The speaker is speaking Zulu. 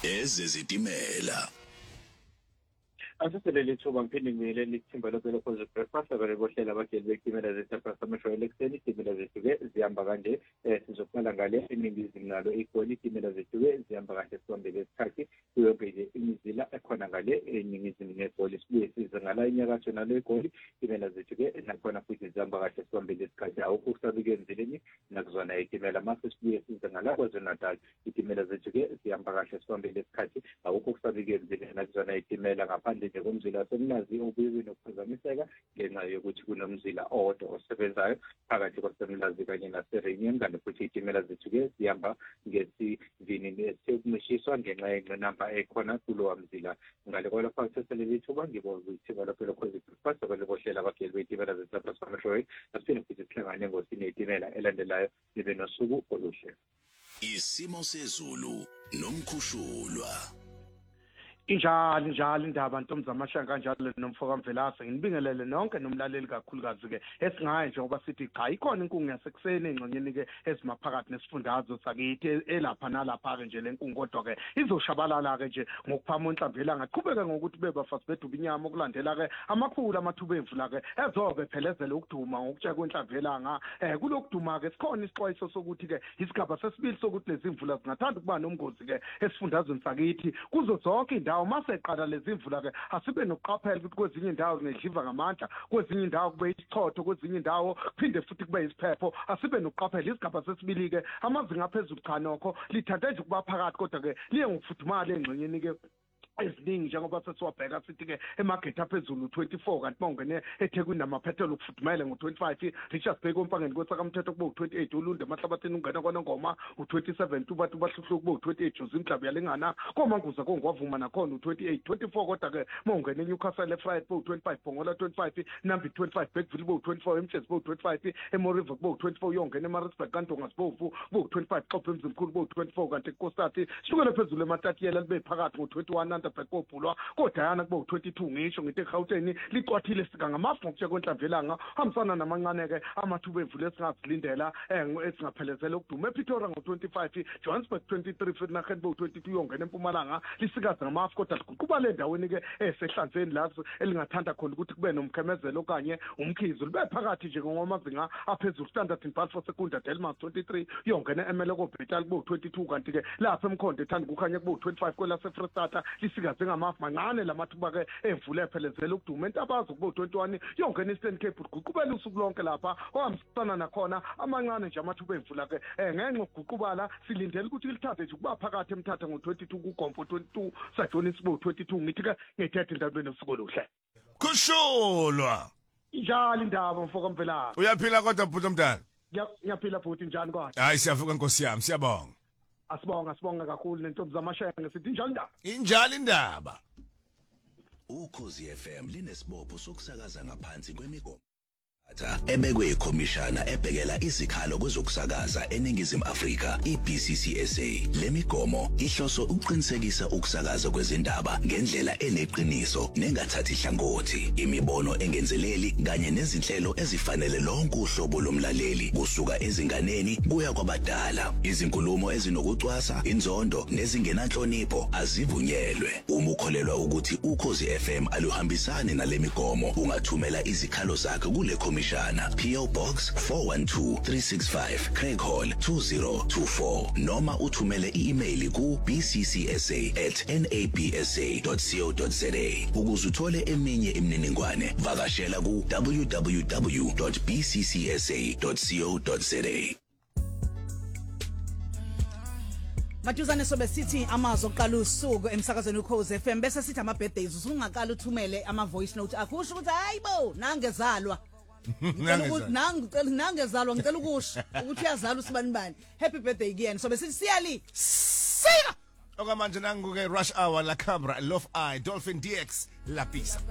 ezezitimela. Asisele lithuba ngiphinde ngibingelele lithimba lokho Positive Breakfast abaribohlela abageli betimela zetapasa amashwele ekseni itimela zethu-ke zihamba kanje sizoqala ngale iningizimu nalo igoli itimela zethu-ke zihamba kahle sibambele isikhathi yonke nje imizila ekhona ngale eningizimu negoli sibuye size ngala inyakatho nalo igoli itimela zethu-ke nakhona futhi zihamba kahle sibambele isikhathi awukho ukusabika emzileni nakuzona itimela mase sibuye size ngala KwaZulu-Natal itimela zethu-ke zihamba kahle sibambele isikhathi awukho ukusabika emzileni nakuzona itimela ngaphandle komzila semlazi obuye nokuphazamiseka ngenxa yokuthi kunomzila owodwa osebenzayo phakathi kwasemlazi kanye naseReunion kanti futhi itimela zethu-ke zihamba ngesivini esekumishiswa ngenxa yenqinamba ekhona kulowa mzila ngale kwalapha seseleli ithuba ngibonga ithuba lapho Positive Breakfast abalibohlela abageli betimela zetapasa amashwele asiphinde futhi sihlangane ngosini yetimela elandelayo nibe nosuku oluhle. Isimo sezulu nomkhushulwa. Injalo indaba ntombi zamashanga kanjalo nomfoka Mvelase nginibingelele nonke nomlaleli kakhulukazi ke esingaye njengoba sithi cha ikhona inkungu yasekuseni engxenyeni ke ezimaphakathi nesifundazwe sakithi elapha nalapha ke nje lenkungu kodwa ke izoshabalala ke nje ngokuphama onhlamvela ngaqhubeka ngokuthi bebafasi beduba inyama okulandela ke amakhulu amathuba emvula ke ezobe phelezela ukuduma ngokutsheka kwenhlamvelanga kulokuduma ke sikhona isixwayiso sokuthi ke isigaba sesibili sokuthi lezi imvula zingathanda ukuba nomngozi ke esifundazweni sakithi kuzo zonke indawo mase eqala lezi imvula ke asibe nokuqaphela ukuthi kwezinye indawo zinedliva ngamandla kwezinye indawo kube isichotho kwezinye indawo kuphinde futhi kube isiphepho asibe nokuqaphela isigaba sesibili ke amazinga aphezulu cha nokho lithathe nje kuba phakathi kodwa ke liye ngokufudumala engxenyeni ke eziningi njengoba sesiwabheka sithi ke emarket aphezulu 24 kanti mawungene eThekwini namaphethelo ukufudumele ngo25 Richards Bay kompangeni kwesakamthetho kube u28 uLunde emahlabathini ungena kwaNongoma u27 tubantu bahluhlu kube u28 uZimhlabi yalingana komanguza kongwavuma nakhona u28 24 kodwa ke mawungene eNewcastle eFriday kube u25 Pongola 25 Nambi 25 Beckville kube u24 eMtshezi kube u25 eMoriva kube u24 yongena eMaritzburg kanti ongasibomvu kube u25 Xophe emzimkhulu kube u24 kanti eKostati sukela phezulu eMatatiyela libe phakathi ngo21 Bekopulwa kodayana kube u22 ngisho ngithi eGauteng licwathile sika ngamafu ngokuthe kwenhlamvelanga hambisana namancane ke amathuba emvula esingazilindela esingaphelezela ukuduma ePretoria ngo25 Johannesburg 23 futhi nakheni bo22 yongena eMpumalanga lisikaza ngamafu kodwa kuba le ndaweni ke esehlanzeni lazo elingathanda khona ukuthi kube nomkhemezelo okanye umkhizo libe phakathi nje ngomazinga aphezulu standard impulse for Sekunda Delmas 23 yongena eMeleko Betal kube u22 kanti ke lapha eMkhonto ethanda kukhanya kube u25 kwela seFrestata lisikaze ngamafu mancane lamathuba ke emvula ephelezela ukuduma entabazo kube u21 yongena eStern Cape uguqubela usuku lonke lapha ohambisana nakhona amancane nje amathuba emvula ke ngenxa yokuguqubala silindele ukuthi lithathe nje kuba phakathi emthatha ngo22 kuGompo 22 Sajonis kube u22 ngithi ke ngithethe indabeni usuku oluhle kushulwa njalo indaba mfoka Mvelase uyaphila kodwa bhuti omdala ngiyaphila bhuti njani kodwa hayi siyavuka Nkosi yami siyabonga asibonga kakhulu nentombi zamashenge sithi njalo indaba injalo indaba Ukhozi FM linesibopho sokusakaza ngaphansi kwemigomo ebekwe ikhomishana ebhekela izikhalo kwezokusakaza eNingizimu Afrika iBCCSA. Lemigomo ihloso ukuqinisekisa ukusakaza kwezindaba ngendlela eneqiniso nengathathi hlangothi, imibono engenzeleli kanye nezinhlelo ezifanele lonke uhlobo lomlaleli kusuka ezinganeni kuya kwabadala. Izinkulumo ezinokucwasa, inzondo nezingenanhlonipho azivunyelwe. Uma ukholelwa ukuthi Ukhozi FM aluhambisani nalemigomo ungathumela izikhalo zakhe kule komishana PO Box 412365 Craig Hall 2024 noma uthumele i-email ku bccsa@nabsa.co.za. Ukuze uthole eminye imininingwane vakashela ku www.bccsa.co.za. Matuzane sobe sithi amazo oqala usuku emsakazweni Ukhozi FM bese sithi ama birthdays usungaqala uthumele ama voice note akusho ukuthi hayibo nangezalwa nangezalwa ngicela ukusho ukuthi uyazalwa usibani bani happy birthday kuyena sobe sithi siyali sika okamanje nangu ke Rush Hour La Cabra Love Eye Dolphin DX La Pisa